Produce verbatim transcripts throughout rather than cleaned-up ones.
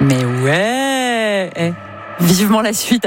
Mais ouais eh. Vivement la suite.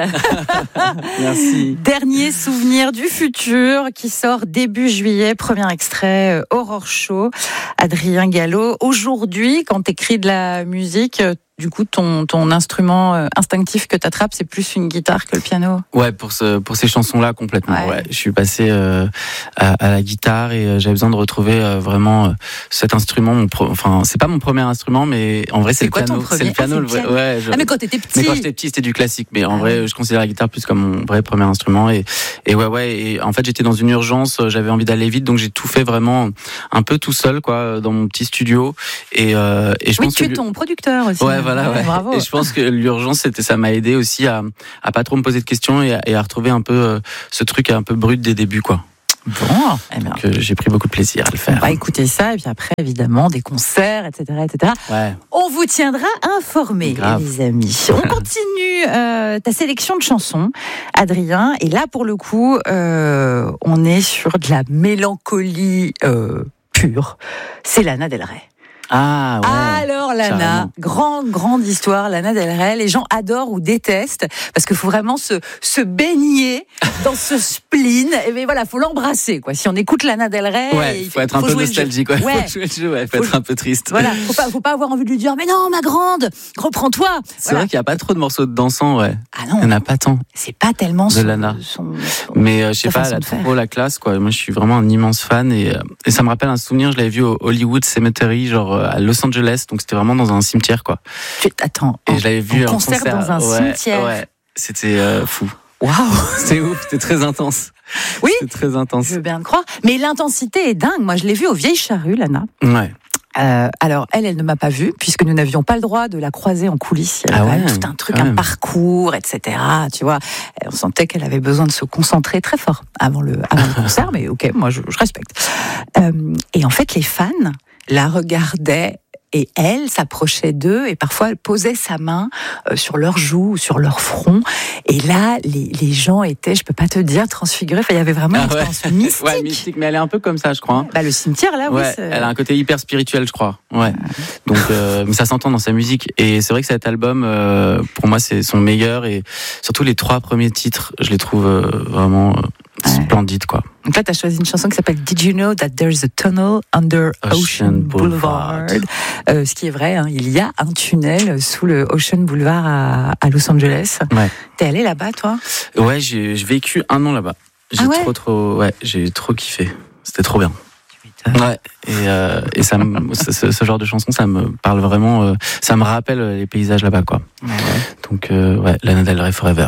Merci. Dernier souvenir du futur qui sort début juillet. Premier extrait, Aurore Show. Adrien Gallo. Aujourd'hui, quand tu écris de la musique, du coup, ton, ton instrument instinctif que tu attrapes, c'est plus une guitare que le piano? Ouais, pour, ce, pour ces chansons-là, complètement. Ouais. Ouais. Je suis passé euh, à, à la guitare et euh, j'avais besoin de retrouver euh, vraiment euh, cet instrument. Mon pro... Enfin, c'est pas mon premier instrument, mais en vrai, c'est, c'est le quoi piano. Ton premier c'est le piano. Ah, c'est le piano. Le vrai. Ouais, je... Ah, mais quand t'étais petit. Mais quand j'étais petit, c'était du classique. Mais en ah, vrai, je considère la guitare plus comme mon vrai premier instrument. Et, et ouais, ouais. Et en fait, j'étais dans une urgence. J'avais envie d'aller vite, donc j'ai tout fait vraiment un peu tout seul, quoi, dans mon petit studio. Et, euh, et je oui, pense tu que es ton producteur aussi. Ouais, voilà, ouais. Bravo. Et je pense que l'urgence, c'était, ça m'a aidé aussi à, à pas trop me poser de questions et à, et à retrouver un peu euh, ce truc un peu brut des débuts, quoi. Bon, eh bien. Donc euh, j'ai pris beaucoup de plaisir à le faire. On va écouter ça et puis après, évidemment, des concerts, et cetera, et cetera. Ouais. On vous tiendra informés, Grave. les amis. On continue euh, ta sélection de chansons, Adrien. Et là, pour le coup, euh, on est sur de la mélancolie euh, pure. C'est Lana Del Rey. Ah ouais. Alors Lana, carrément. grande grande histoire, Lana Del Rey. Les gens adorent ou détestent parce qu'il faut vraiment se se baigner dans ce spleen. Et mais voilà, faut l'embrasser quoi. Si on écoute Lana Del Rey, ouais, il faut, faut être faut un peu nostalgique, ouais. ouais. Faut jouer le jeu, ouais. Faut, faut être un peu triste. Voilà, faut pas faut pas avoir envie de lui dire mais non ma grande, reprends-toi. C'est voilà. vrai qu'il y a pas trop de morceaux de dansant, ouais. Ah non. Il y en a pas tant. C'est pas tellement de son, Lana. Son, son, mais euh, je sais pas, elle a trop la classe quoi. Moi je suis vraiment un immense fan et euh, et ça me rappelle un souvenir, je l'avais vu au Hollywood Cemetery, genre à Los Angeles. Donc c'était vraiment dans un cimetière quoi. Tu, attends, et en, je l'avais vu en concert, concert dans un ouais, cimetière. Ouais, c'était euh, fou. Waouh, c'était ouf, c'était très intense. Oui, c'était très intense. Je veux bien te croire. Mais l'intensité est dingue. Moi, je l'ai vue aux Vieilles Charrues, Lana. Ouais. Euh, alors elle, elle ne m'a pas vue puisque nous n'avions pas le droit de la croiser en coulisses. Il y avait ah ouais, tout un truc, un parcours, et cetera. Tu vois, on sentait qu'elle avait besoin de se concentrer très fort avant le, avant le concert. Mais ok, moi je, je respecte. Euh, et en fait, les fans la regardaient. Et elle s'approchait d'eux et parfois elle posait sa main euh, sur leur joue ou sur leur front. Et là, les, les gens étaient, je peux pas te dire, transfigurés. Enfin, il y avait vraiment une expérience ah ouais. mystique. Ouais, mystique. Mais elle est un peu comme ça, je crois. Hein. Bah, le cimetière, là, ouais, oui. C'est... Elle a un côté hyper spirituel, je crois. Ouais. Donc, euh, mais ça s'entend dans sa musique. Et c'est vrai que cet album, euh, pour moi, c'est son meilleur. Et surtout les trois premiers titres, je les trouve euh, vraiment euh, splendides, quoi. Donc là, tu as choisi une chanson qui s'appelle Did You Know That There's a Tunnel Under Ocean, Ocean Boulevard, Boulevard. Euh, ce qui est vrai, hein, il y a un tunnel sous le Ocean Boulevard à, à Los Angeles. Ouais. T'es allé là-bas, toi? Ouais, j'ai, j'ai vécu un an là-bas. J'ai ah ouais trop, trop, ouais, j'ai trop kiffé. C'était trop bien. Ouais, et, euh, et ça me, ce, ce genre de chanson, ça me parle vraiment, euh, ça me rappelle les paysages là-bas, quoi. Ouais. Donc, euh, ouais, Lana Del Rey Forever.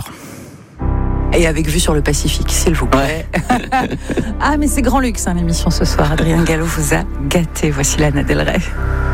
Et avec vue sur le Pacifique, s'il vous plaît. Ouais. Ah, mais c'est grand luxe, hein, l'émission ce soir. Adrien Gallo vous a gâté. Voici Lana Del Rey.